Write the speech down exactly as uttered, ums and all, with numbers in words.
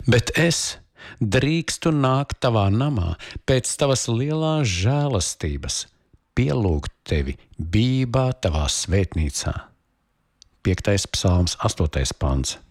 Bet es drīkstu nākt tavā namā pēc tavas lielās žēlastības, pielūgt tevi bībā tavā svētnīcā. Piektais psalms, astotais pants.